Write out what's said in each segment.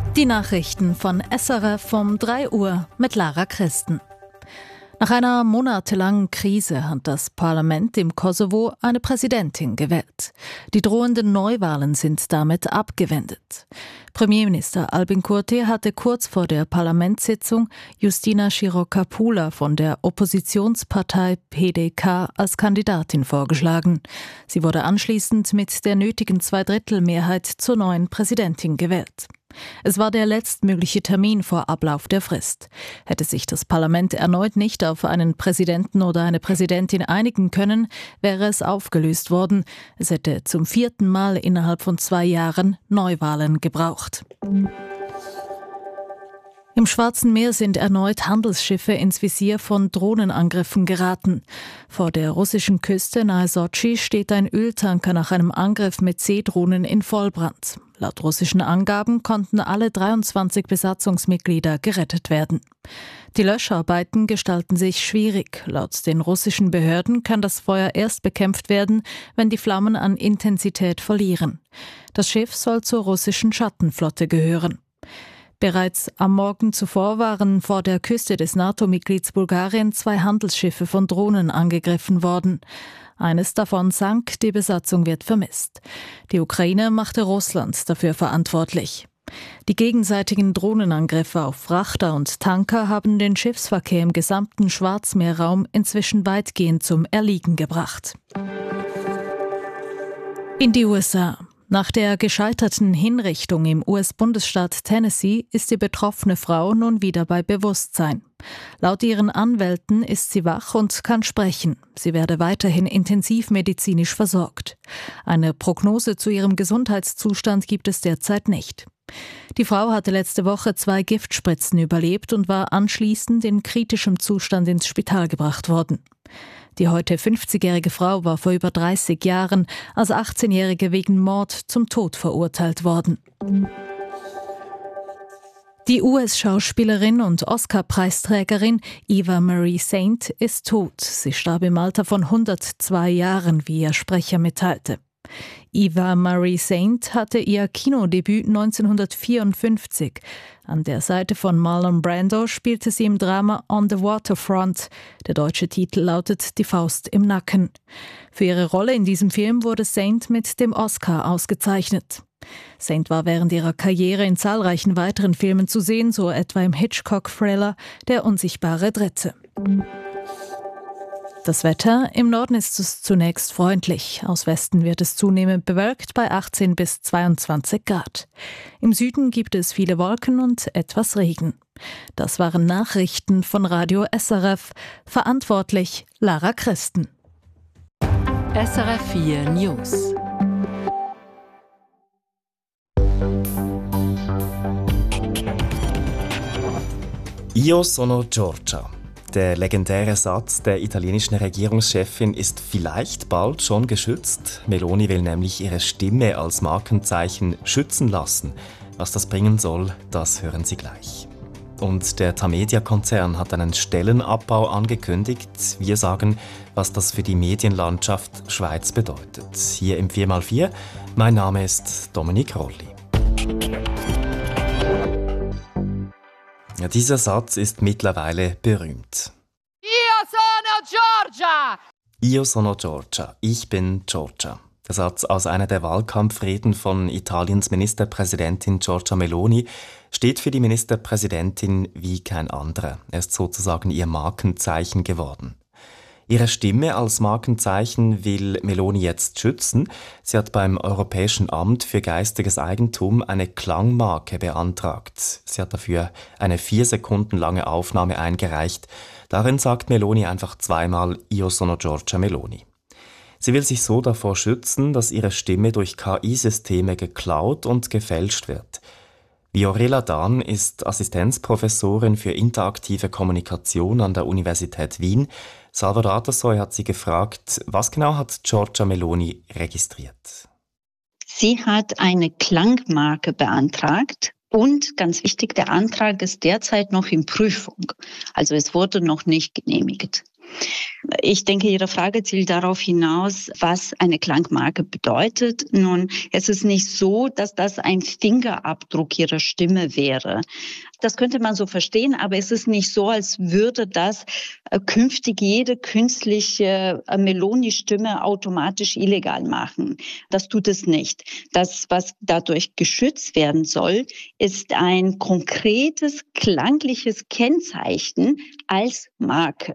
Die Nachrichten von SRF um 3 Uhr mit Lara Christen. Nach einer monatelangen Krise hat das Parlament im Kosovo eine Präsidentin gewählt. Die drohenden Neuwahlen sind damit abgewendet. Premierminister Albin Kurti hatte kurz vor der Parlamentssitzung Justina Širokapula von der Oppositionspartei PDK als Kandidatin vorgeschlagen. Sie wurde anschließend mit der nötigen Zweidrittelmehrheit zur neuen Präsidentin gewählt. Es war der letztmögliche Termin vor Ablauf der Frist. Hätte sich das Parlament erneut nicht auf einen Präsidenten oder eine Präsidentin einigen können, wäre es aufgelöst worden. Es hätte zum 4. Mal innerhalb von 2 Jahren Neuwahlen gebraucht. Im Schwarzen Meer sind erneut Handelsschiffe ins Visier von Drohnenangriffen geraten. Vor der russischen Küste nahe Sotschi steht ein Öltanker nach einem Angriff mit Seedrohnen in Vollbrand. Laut russischen Angaben konnten alle 23 Besatzungsmitglieder gerettet werden. Die Löscharbeiten gestalten sich schwierig. Laut den russischen Behörden kann das Feuer erst bekämpft werden, wenn die Flammen an Intensität verlieren. Das Schiff soll zur russischen Schattenflotte gehören. Bereits am Morgen zuvor waren vor der Küste des NATO-Mitglieds Bulgarien 2 Handelsschiffe von Drohnen angegriffen worden. Eines davon sank, die Besatzung wird vermisst. Die Ukraine machte Russland dafür verantwortlich. Die gegenseitigen Drohnenangriffe auf Frachter und Tanker haben den Schiffsverkehr im gesamten Schwarzmeerraum inzwischen weitgehend zum Erliegen gebracht. In die USA. Nach der gescheiterten Hinrichtung im US-Bundesstaat Tennessee ist die betroffene Frau nun wieder bei Bewusstsein. Laut ihren Anwälten ist sie wach und kann sprechen. Sie werde weiterhin intensivmedizinisch versorgt. Eine Prognose zu ihrem Gesundheitszustand gibt es derzeit nicht. Die Frau hatte letzte Woche 2 Giftspritzen überlebt und war anschließend in kritischem Zustand ins Spital gebracht worden. Die heute 50-jährige Frau war vor über 30 Jahren als 18-Jährige wegen Mord zum Tod verurteilt worden. Die US-Schauspielerin und Oscar-Preisträgerin Eva Marie Saint ist tot. Sie starb im Alter von 102 Jahren, wie ihr Sprecher mitteilte. Eva Marie Saint hatte ihr Kinodebüt 1954. An der Seite von Marlon Brando spielte sie im Drama On the Waterfront. Der deutsche Titel lautet Die Faust im Nacken. Für ihre Rolle in diesem Film wurde Saint mit dem Oscar ausgezeichnet. Saint war während ihrer Karriere in zahlreichen weiteren Filmen zu sehen, so etwa im Hitchcock-Thriller Der unsichtbare Dritte. Das Wetter: Im Norden ist es zunächst freundlich. Aus Westen wird es zunehmend bewölkt bei 18 bis 22 Grad. Im Süden gibt es viele Wolken und etwas Regen. Das waren Nachrichten von Radio SRF. Verantwortlich Lara Christen. SRF 4 News. Io sono Giorgia. Der legendäre Satz der italienischen Regierungschefin ist vielleicht bald schon geschützt. Meloni will nämlich ihre Stimme als Markenzeichen schützen lassen. Was das bringen soll, das hören Sie gleich. Und der Tamedia-Konzern hat einen Stellenabbau angekündigt. Wir sagen, was das für die Medienlandschaft Schweiz bedeutet. Hier im 4x4. Mein Name ist Dominik Rolli. Ja, dieser Satz ist mittlerweile berühmt. Io sono Giorgia! Io sono Giorgia. Ich bin Giorgia. Der Satz aus einer der Wahlkampfreden von Italiens Ministerpräsidentin Giorgia Meloni steht für die Ministerpräsidentin wie kein anderer. Er ist sozusagen ihr Markenzeichen geworden. Ihre Stimme als Markenzeichen will Meloni jetzt schützen. Sie hat beim Europäischen Amt für geistiges Eigentum eine Klangmarke beantragt. Sie hat dafür eine 4 Sekunden lange Aufnahme eingereicht. Darin sagt Meloni einfach zweimal Io sono Giorgia Meloni. Sie will sich so davor schützen, dass ihre Stimme durch KI-Systeme geklaut und gefälscht wird. Viorella Dan ist Assistenzprofessorin für interaktive Kommunikation an der Universität Wien. Salvador Atasoy hat sie gefragt, was genau hat Giorgia Meloni registriert? Sie hat eine Klangmarke beantragt und, ganz wichtig, der Antrag ist derzeit noch in Prüfung. Also es wurde noch nicht genehmigt. Ich denke, Ihre Frage zielt darauf hinaus, was eine Klangmarke bedeutet. Nun, es ist nicht so, dass das ein Fingerabdruck Ihrer Stimme wäre. Das könnte man so verstehen, aber es ist nicht so, als würde das künftig jede künstliche Meloni-Stimme automatisch illegal machen. Das tut es nicht. Das, was dadurch geschützt werden soll, ist ein konkretes klangliches Kennzeichen als Marke.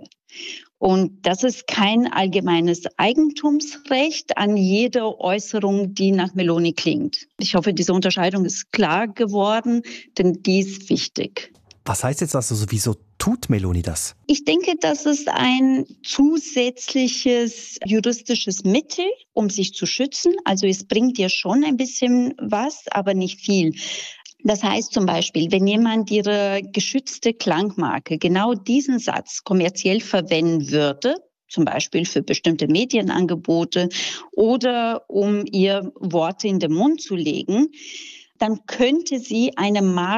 Und das ist kein allgemeines Eigentumsrecht an jede Äußerung, die nach Meloni klingt. Ich hoffe, diese Unterscheidung ist klar geworden, denn die ist wichtig. Was heißt jetzt also, wieso tut Meloni das? Ich denke, das ist ein zusätzliches juristisches Mittel, um sich zu schützen. Also es bringt ihr schon ein bisschen was, aber nicht viel. Das heißt zum Beispiel, wenn jemand ihre geschützte Klangmarke genau diesen Satz kommerziell verwenden würde, zum Beispiel für bestimmte Medienangebote oder um ihr Worte in den Mund zu legen, dann könnte sie eine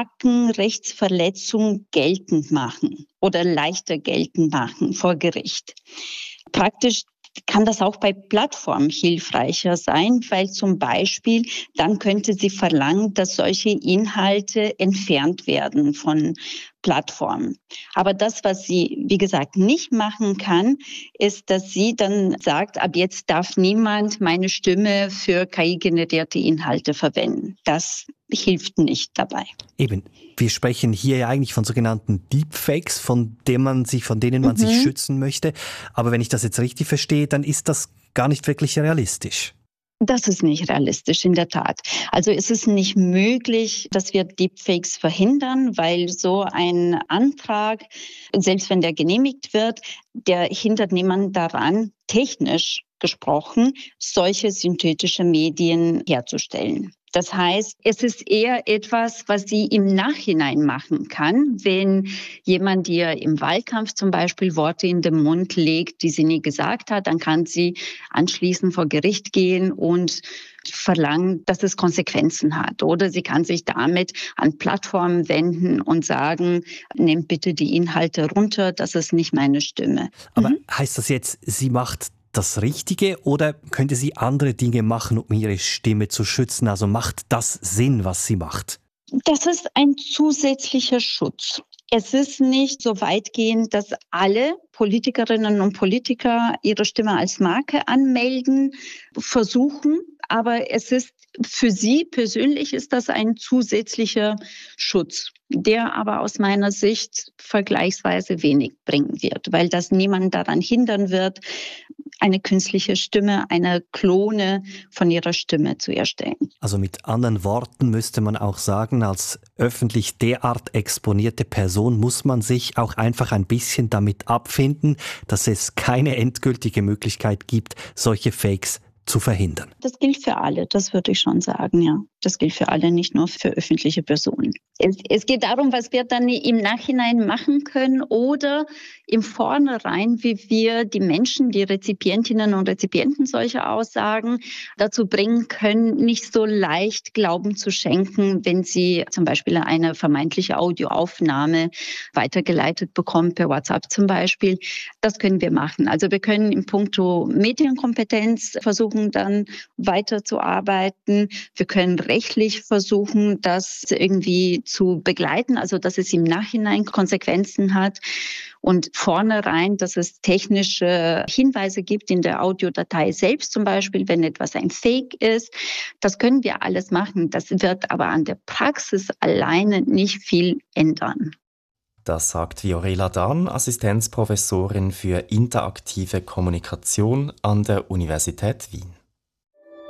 Markenrechtsverletzung geltend machen oder leichter geltend machen vor Gericht. Praktisch kann das auch bei Plattformen hilfreicher sein, weil zum Beispiel dann könnte sie verlangen, dass solche Inhalte entfernt werden von Plattformen. Aber das, was sie, wie gesagt, nicht machen kann, ist, dass sie dann sagt, ab jetzt darf niemand meine Stimme für KI-generierte Inhalte verwenden. Das hilft nicht dabei. Eben, wir sprechen hier ja eigentlich von sogenannten Deepfakes, von denen man sich schützen möchte. Aber wenn ich das jetzt richtig verstehe, dann ist das gar nicht wirklich realistisch. Das ist nicht realistisch, in der Tat. Also es ist nicht möglich, dass wir Deepfakes verhindern, weil so ein Antrag, selbst wenn der genehmigt wird, der hindert niemanden daran, technisch gesprochen, solche synthetische Medien herzustellen. Das heißt, es ist eher etwas, was sie im Nachhinein machen kann, wenn jemand ihr im Wahlkampf zum Beispiel Worte in den Mund legt, die sie nie gesagt hat, dann kann sie anschließend vor Gericht gehen und verlangen, dass es Konsequenzen hat. Oder sie kann sich damit an Plattformen wenden und sagen, nehmt bitte die Inhalte runter, das ist nicht meine Stimme. Aber heißt das jetzt, sie macht das Richtige oder könnte sie andere Dinge machen, um ihre Stimme zu schützen? Also macht das Sinn, was sie macht? Das ist ein zusätzlicher Schutz. Es ist nicht so weitgehend, dass alle Politikerinnen und Politiker ihre Stimme als Marke anmelden, versuchen. Aber es ist für sie persönlich ist das ein zusätzlicher Schutz, der aber aus meiner Sicht vergleichsweise wenig bringen wird, weil das niemanden daran hindern wird, eine künstliche Stimme, eine Klone von ihrer Stimme zu erstellen. Also mit anderen Worten müsste man auch sagen, als öffentlich derart exponierte Person muss man sich auch einfach ein bisschen damit abfinden, dass es keine endgültige Möglichkeit gibt, solche Fakes zu verhindern. Das gilt für alle, das würde ich schon sagen, ja. Das gilt für alle, nicht nur für öffentliche Personen. Es geht darum, was wir dann im Nachhinein machen können oder im Vornherein, wie wir die Menschen, die Rezipientinnen und Rezipienten solcher Aussagen dazu bringen können, nicht so leicht Glauben zu schenken, wenn sie zum Beispiel eine vermeintliche Audioaufnahme weitergeleitet bekommen, per WhatsApp zum Beispiel. Das können wir machen. Also wir können in puncto Medienkompetenz versuchen, dann weiterzuarbeiten. Wir können rechtlich versuchen, das irgendwie zu begleiten, also dass es im Nachhinein Konsequenzen hat und vornherein, dass es technische Hinweise gibt in der Audiodatei selbst, zum Beispiel, wenn etwas ein Fake ist. Das können wir alles machen. Das wird aber an der Praxis alleine nicht viel ändern. Das sagt Viorela Dann, Assistenzprofessorin für interaktive Kommunikation an der Universität Wien.